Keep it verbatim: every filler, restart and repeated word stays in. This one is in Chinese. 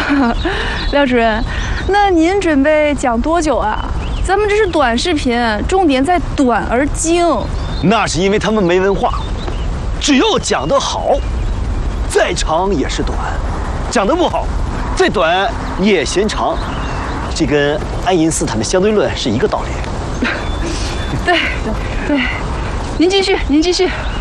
廖主任，那您准备讲多久啊？咱们这是短视频，重点在短而精。 那是因为他们没文化。只要讲得好，再长也是短；讲得不好，再短你也嫌长。这跟爱因斯坦的相对论是一个道理。 对对对，您继续，您继续。